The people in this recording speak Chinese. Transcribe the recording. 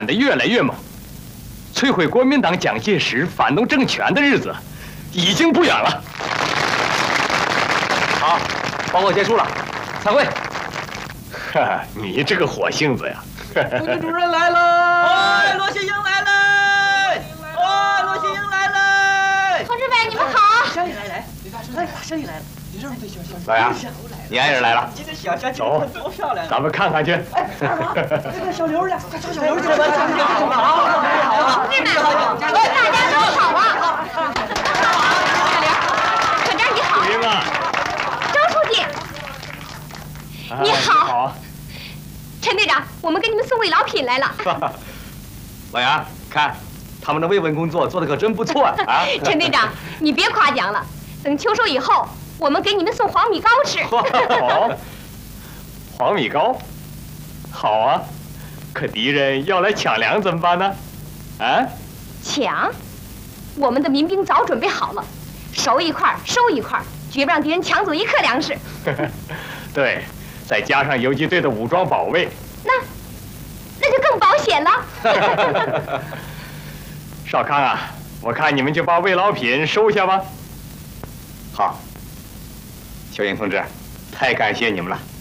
得越来越猛，摧毁国民党蒋介石反动政权的日子已经不远了。好，报告结束了，散会。哈，你这个火性子呀！ 副局主任来了！哎，罗新英来了！哎，罗新英来了！ 同志们，你们好！ 生意来了，哎，生意来了！ 老杨，你爱人来了。 今天小霞走， 多漂亮！ 咱们看看去。 哎，看小刘去，找小刘去吧。 同志们，大家都好啊！小刘，科长你好。 英啊， 周书记，你好。陈队长，我们给你们送慰劳品来了。 老杨，看他们的慰问工作做得可真不错啊！ 陈队长，你别夸奖了，等秋收以后，我们给你们送黄米糕吃。 好，黄米糕，好啊！可敌人要来抢粮怎么办呢？啊？ 抢？我们的民兵早准备好了，收一块收一块，绝不让敌人抢走一克粮食。 对。再加上游击队的武装保卫， 那就更保险了。 少康啊，我看你们就把慰劳品收下吧。好，小英同志，太感谢你们了。